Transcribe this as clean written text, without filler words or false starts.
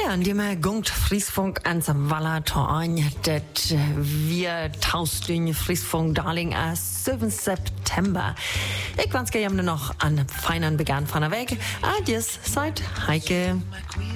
Ja, und die mir gungt Friesfunk ans Walla Toan, det wir tausdünje Friesfunk Darling as 7. September. Ich wünsche euch noch einen feinen Beginn von der Weg. Adios, seid Heike.